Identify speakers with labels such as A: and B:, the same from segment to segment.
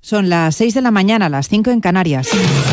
A: Son las 6 de la mañana, las 5 en Canarias.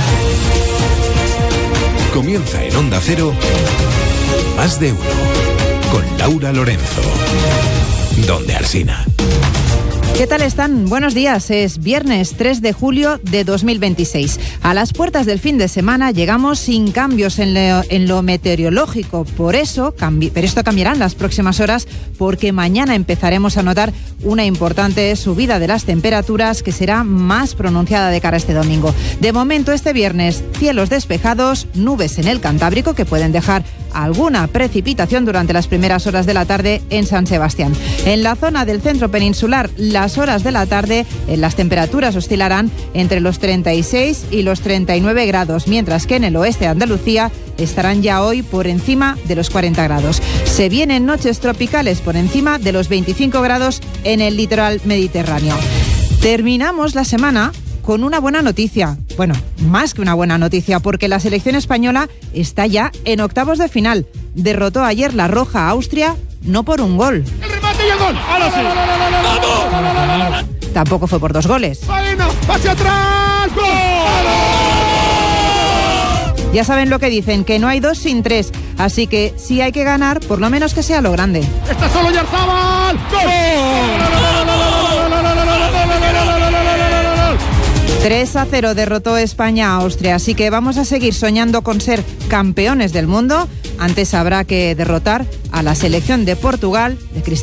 B: Comienza en Onda Cero, Más de Uno, con Laura Lorenzo. Donde Alsina.
A: ¿Qué tal están? Buenos días. Es viernes 3 de julio de 2026. A las puertas del fin de semana llegamos sin cambios en lo meteorológico. Pero esto cambiará en las próximas horas porque mañana empezaremos a notar una importante subida de las temperaturas que será más pronunciada de cara a este domingo. De momento, este viernes, cielos despejados, nubes en el Cantábrico que pueden dejar alguna precipitación durante las primeras horas de la tarde en San Sebastián. En la zona del centro peninsular, las horas de la tarde, las temperaturas oscilarán entre los 36 y los 39 grados, mientras que en el oeste de Andalucía estarán ya hoy por encima de los 40 grados. Se vienen noches tropicales por encima de los 25 grados en el litoral mediterráneo. Terminamos la semana con una buena noticia. Bueno, más que una buena noticia, porque la selección española está ya en octavos de final. Derrotó ayer la Roja a Austria, no por un gol.
C: ¡El remate y el gol! ¡Ahora sí! ¡Vamos!
A: Tampoco fue por 2 goles.
C: ¡Hacia atrás! ¡Gol!
A: Ya saben lo que dicen, que no hay 2 sin 3. Así que si hay que ganar, por lo menos que sea lo grande.
C: ¡Está solo Oyarzabal! ¡Gol!
A: 3-0 derrotó España a Austria, así que vamos a seguir soñando con ser campeones del mundo. Antes habrá que derrotar a la selección de Portugal de Cristiano.